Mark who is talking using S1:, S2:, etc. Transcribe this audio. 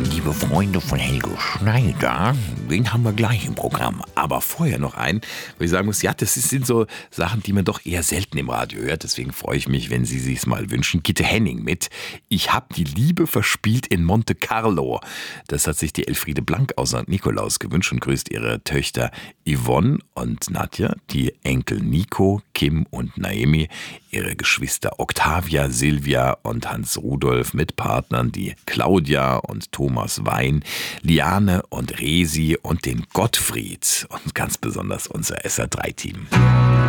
S1: Liebe Freunde von Helge Schneider, den haben wir gleich im Programm. Aber vorher noch einen, wo ich sagen muss, ja, sind so Sachen, die man doch eher selten im Radio hört. Deswegen freue ich mich, wenn Sie sich's mal wünschen. Gitte Henning mit Ich hab die Liebe verspielt in Monte Carlo. Das hat sich die Elfriede Blank aus St. Nikolaus gewünscht und grüßt ihre Töchter Yvonne und Nadja, die Enkel Nico, Kim und Naemi, ihre Geschwister Octavia, Silvia und Hans Rudolf mit Partnern, die Claudia und Thomas Wein, Liane und Resi und den Gottfried und ganz besonders unser SR3-Team.